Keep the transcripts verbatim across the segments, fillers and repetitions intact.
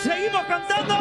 Seguimos cantando.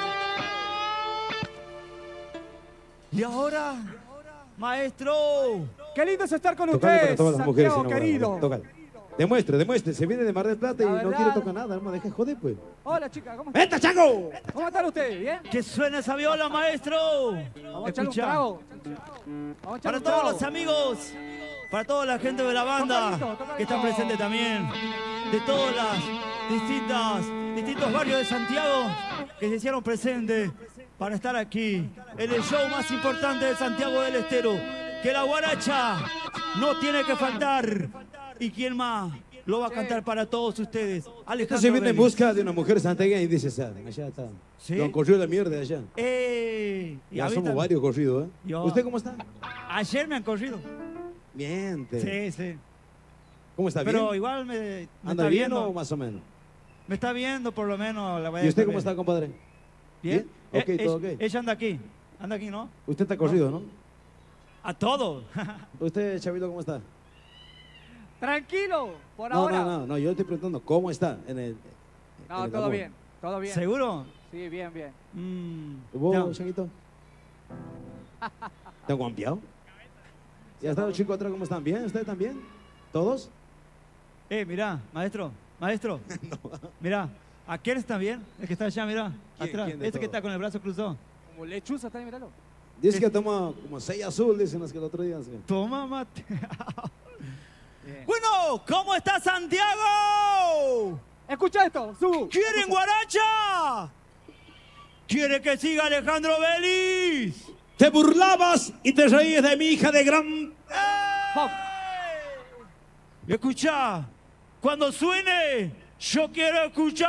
Y ahora, maestro. Qué lindo es estar con Tocale ustedes, para todas las mujeres Santiago enamoradas. querido. Tócale. Demuestre, demuestre. Se viene de Mar del Plata y La no verdad. quiere tocar nada, hermano. Deja de joder, pues. Hola, chica, ¿cómo están? ¡Venta, chango! ¿Cómo están ustedes? ¿Bien? Que suene esa viola, maestro. Vamos a echarle un Escuchá. trago. Vamos a echarle Para un todos trago. los amigos, para toda la gente de la banda Tocadito, tocadito. que está presente también, de todas las distintas, distintos barrios de Santiago que se hicieron presentes para estar aquí en el show más importante de Santiago del Estero, que la guaracha no tiene que faltar. ¿Y quién más lo va a cantar para todos ustedes? Alejandro Entonces viene en Vélez. busca de una mujer santiagueña y dice, "Sal, allá está. ¿Sí? Lo han corrido la mierda de allá. Eh, y Ya a mí somos tam- varios corridos, ¿eh? Yo- ¿Usted cómo está? Ayer me han corrido. Miente. Sí, sí. ¿Cómo está? Pero ¿Bien? igual me, me ¿Anda está bien viendo. o más o menos? Me está viendo por lo menos. La voy a ¿Y usted cómo ver. está, compadre? ¿Bien? ¿Bien? Ok, Eh, todo ella, ok. ella anda aquí. Anda aquí, ¿no? Usted está corrido, ¿no? A todo. ¿Usted, Chavito, cómo está? Tranquilo, por No, ahora. no, no, no, yo le estoy preguntando, ¿cómo está en el, No, en el todo amor? bien, todo bien. ¿Seguro? Sí, bien, bien. Mm, ¿Vos, no. Changuito? ¿Te han guampeado? ¿Y hasta los chicos atrás cómo están? ¿Bien? ¿Ustedes también? ¿Todos? Eh, mirá, maestro, maestro. Mirá, ¿aquel está bien? El que está allá, mirá, ¿Quién? atrás. ¿Quién de Ese que todos? está con el brazo cruzado. Como lechuza está ahí, míralo. Dice que toma como seis azul, dicen los que el otro día. sí. Toma mate. Bien. Bueno, ¿cómo está Santiago? Escucha esto, Su. ¿Quieren guaracha? ¿Quiere que siga Alejandro Vélez? Te burlabas y te reíes de mi hija de gran... Vamos. Escucha, cuando suene, yo quiero escuchar.